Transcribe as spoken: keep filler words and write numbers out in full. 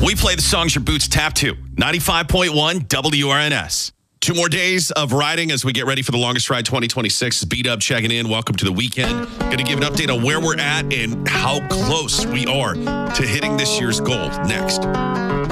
We play the songs your boots tap to. ninety-five point one W R N S. Two more days of riding as we get ready for the longest ride twenty twenty-six. B-Dub checking in. Welcome to the weekend. Going to give an update on where we're at and how close we are to hitting this year's goal next.